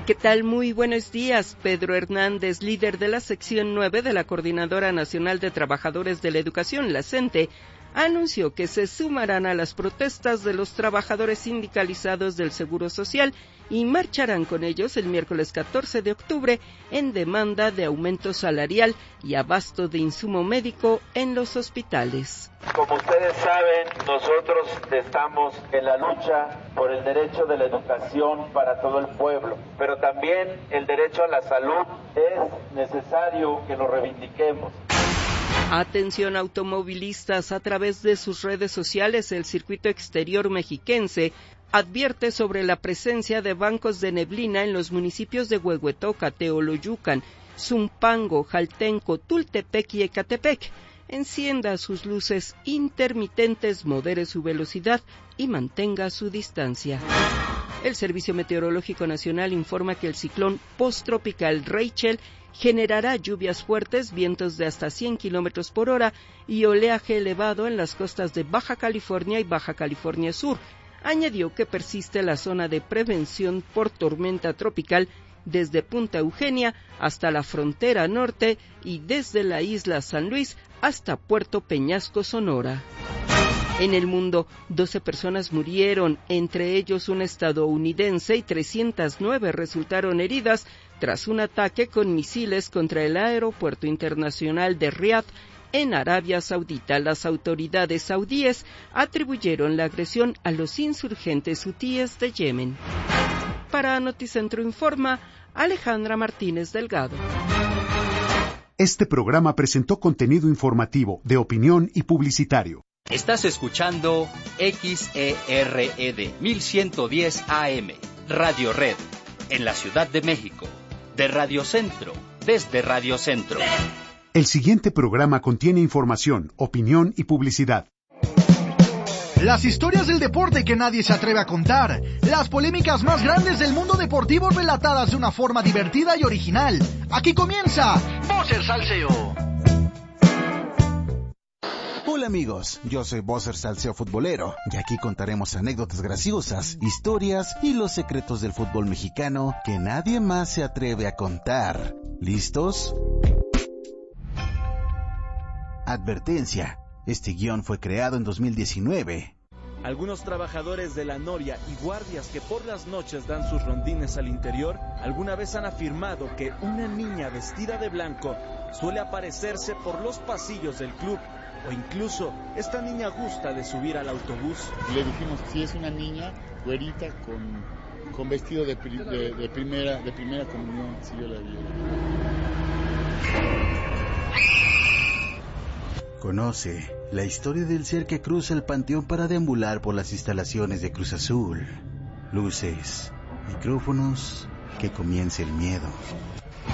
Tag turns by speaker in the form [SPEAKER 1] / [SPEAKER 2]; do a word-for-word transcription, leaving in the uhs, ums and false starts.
[SPEAKER 1] ¿Qué tal? Muy buenos días. Pedro Hernández, líder de la sección nueve de la Coordinadora Nacional de Trabajadores de la Educación, la CENTE, anunció que se sumarán a las protestas de los trabajadores sindicalizados del Seguro Social y marcharán con ellos el miércoles catorce de octubre en demanda de aumento salarial y abasto de insumo médico en los hospitales.
[SPEAKER 2] Como ustedes saben, nosotros estamos en la lucha por el derecho de la educación para todo el pueblo, pero también el derecho a la salud es necesario que lo reivindiquemos.
[SPEAKER 1] Atención automovilistas, a través de sus redes sociales, el Circuito Exterior Mexiquense advierte sobre la presencia de bancos de neblina en los municipios de Huehuetoca, Teoloyucan, Zumpango, Jaltenco, Tultepec y Ecatepec. Encienda sus luces intermitentes, modere su velocidad y mantenga su distancia. El Servicio Meteorológico Nacional informa que el ciclón posttropical Rachel generará lluvias fuertes, vientos de hasta cien kilómetros por hora y oleaje elevado en las costas de Baja California y Baja California Sur. Añadió que persiste la zona de prevención por tormenta tropical desde Punta Eugenia hasta la frontera norte y desde la isla San Luis hasta Puerto Peñasco, Sonora. En el mundo, doce personas murieron, entre ellos un estadounidense, y trescientas nueve resultaron heridas tras un ataque con misiles contra el aeropuerto internacional de Riad, en Arabia Saudita. Las autoridades saudíes atribuyeron la agresión a los insurgentes hutíes de Yemen. Para Noticentro Informa, Alejandra Martínez Delgado.
[SPEAKER 3] Este programa presentó contenido informativo, de opinión y publicitario.
[SPEAKER 4] Estás escuchando X E R E D mil ciento diez A M, Radio Red, en la Ciudad de México, de Radio Centro, desde Radio Centro.
[SPEAKER 3] El siguiente programa contiene información, opinión y publicidad.
[SPEAKER 5] Las historias del deporte que nadie se atreve a contar, las polémicas más grandes del mundo deportivo relatadas de una forma divertida y original. Aquí comienza Bosser Salseo.
[SPEAKER 6] Hola amigos, yo soy Bosser Salseo Futbolero y aquí contaremos anécdotas graciosas, historias y los secretos del fútbol mexicano que nadie más se atreve a contar. ¿Listos? Advertencia, este guión fue creado en dos mil diecinueve.
[SPEAKER 7] Algunos trabajadores de la Noria y guardias que por las noches dan sus rondines al interior, alguna vez han afirmado que una niña vestida de blanco suele aparecerse por los pasillos del club. O incluso, esta niña gusta de subir al autobús.
[SPEAKER 8] Le dijimos, si es una niña, güerita, con, con vestido de, de, de, primera, de primera comunión, si yo la vi.
[SPEAKER 6] Conoce la historia del ser que cruza el panteón para deambular por las instalaciones de Cruz Azul. Luces, micrófonos, que comience el miedo.